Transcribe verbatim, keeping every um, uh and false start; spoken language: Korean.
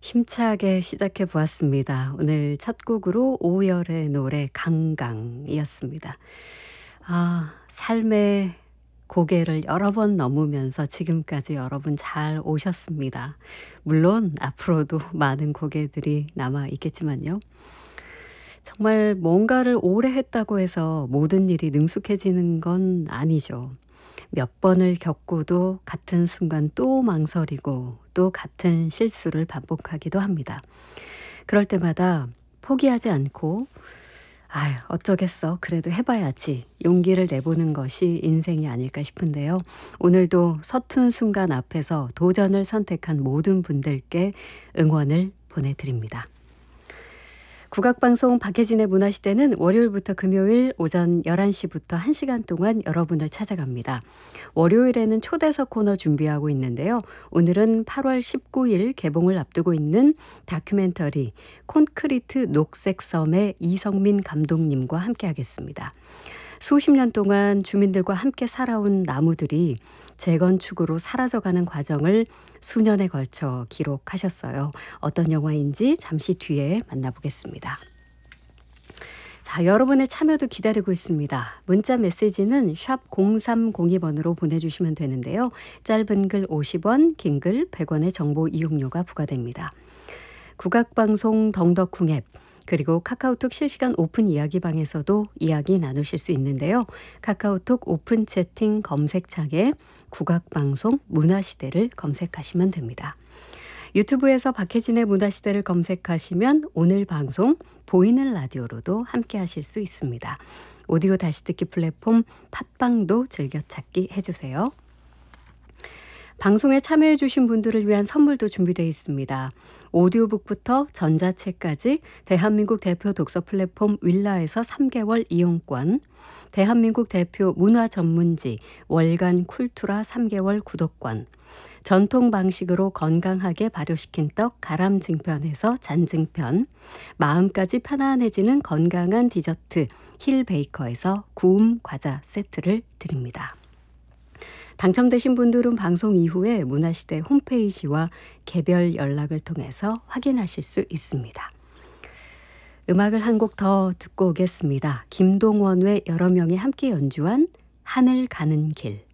힘차게 시작해 보았습니다. 오늘 첫 곡으로 오열의 노래 강강이었습니다. 아, 삶의 고개를 여러 번 넘으면서 지금까지 여러분 잘 오셨습니다. 물론 앞으로도 많은 고개들이 남아 있겠지만요. 정말 뭔가를 오래 했다고 해서 모든 일이 능숙해지는 건 아니죠. 몇 번을 겪고도 같은 순간 또 망설이고 또 같은 실수를 반복하기도 합니다. 그럴 때마다 포기하지 않고 아유, 어쩌겠어. 그래도 해봐야지. 용기를 내보는 것이 인생이 아닐까 싶은데요. 오늘도 서툰 순간 앞에서 도전을 선택한 모든 분들께 응원을 보내드립니다. 국악방송 박혜진의 문화시대는 월요일부터 금요일 오전 열한 시부터 한 시간 동안 여러분을 찾아갑니다. 월요일에는 초대석 코너 준비하고 있는데요. 오늘은 팔월 십구일 개봉을 앞두고 있는 다큐멘터리 콘크리트 녹색섬의 이성민 감독님과 함께 하겠습니다. 수십 년 동안 주민들과 함께 살아온 나무들이 재건축으로 사라져가는 과정을 수년에 걸쳐 기록하셨어요. 어떤 영화인지 잠시 뒤에 만나보겠습니다. 자, 여러분의 참여도 기다리고 있습니다. 문자 메시지는 샵 공삼공이 번으로 보내주시면 되는데요. 짧은 글 오십 원, 긴 글 백 원의 정보 이용료가 부과됩니다. 국악방송 덩덕쿵 앱 그리고 카카오톡 실시간 오픈 이야기방에서도 이야기 나누실 수 있는데요. 카카오톡 오픈 채팅 검색창에 국악방송 문화시대를 검색하시면 됩니다. 유튜브에서 박혜진의 문화시대를 검색하시면 오늘 방송 보이는 라디오로도 함께 하실 수 있습니다. 오디오 다시 듣기 플랫폼 팟빵도 즐겨찾기 해주세요. 방송에 참여해 주신 분들을 위한 선물도 준비되어 있습니다. 오디오북부터 전자책까지 대한민국 대표 독서 플랫폼 윌라에서 삼 개월 이용권, 대한민국 대표 문화 전문지 월간 쿨투라 삼 개월 구독권, 전통 방식으로 건강하게 발효시킨 떡 가람증편에서 잔증편, 마음까지 편안해지는 건강한 디저트 힐베이커에서 구움 과자 세트를 드립니다. 당첨되신 분들은 방송 이후에 문화시대 홈페이지와 개별 연락을 통해서 확인하실 수 있습니다. 음악을 한 곡 더 듣고 오겠습니다. 김동원의 여러 명이 함께 연주한 하늘 가는 길.